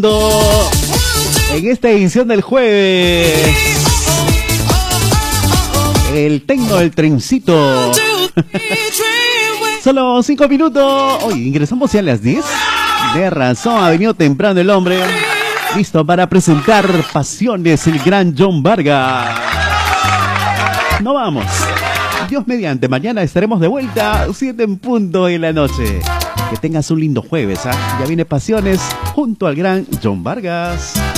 En esta edición del jueves, el tecno del trencito. Solo 5 minutos. Hoy ingresamos ya a las 10. De razón, ha venido temprano el hombre. Listo para presentar Pasiones, el gran John Vargas. No vamos. Dios mediante, mañana estaremos de vuelta 7 en punto de la noche. Que tengas un lindo jueves, ¿ah? Ya viene Pasiones junto al gran John Vargas.